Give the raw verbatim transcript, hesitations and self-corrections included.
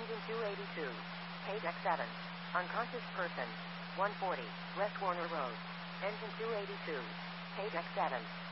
Engine two eighty-two. Page X seven. Unconscious person. one forty. West Warner Road. Engine two eighty-two. Page X seven.